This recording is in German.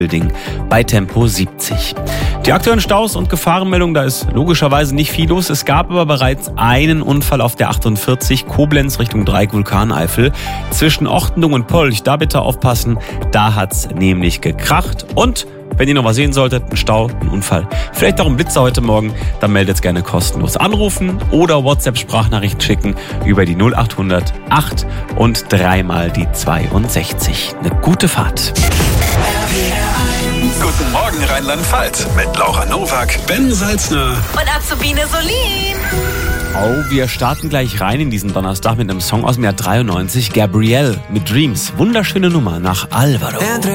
Building bei Tempo 70. Die aktuellen Staus und Gefahrenmeldungen, da ist logischerweise nicht viel los. Es gab aber bereits einen Unfall auf der 48 Koblenz Richtung Dreieck Vulkaneifel. Zwischen Ortendung und Polch, da bitte aufpassen, da hat's nämlich gekracht. Und wenn ihr noch was sehen solltet, ein Stau, ein Unfall, vielleicht auch ein Blitzer heute Morgen, dann meldet gerne kostenlos anrufen oder WhatsApp-Sprachnachrichten schicken über die 0800 8 und 3 mal die 62. Eine gute Fahrt. Guten Morgen Rheinland-Pfalz mit Laura Nowak, Ben Salzner und Azubine Solin. Oh, wir starten gleich rein in diesen Donnerstag mit einem Song aus dem Jahr 93, Gabrielle mit Dreams. Wunderschöne Nummer nach Alvaro.